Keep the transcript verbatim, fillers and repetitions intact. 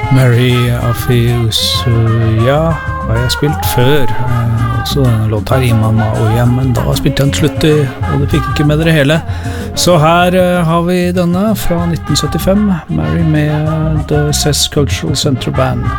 Mary Apheus, ja, har jeg spilt før. Eh, også denne låt her i Mamma og Hjem, men da spilte jeg en slutt i, og det fikk ikke med dere hele. Så her eh, har vi denne fra nitten syttifem, Mary med The Cess Cultural Center Band.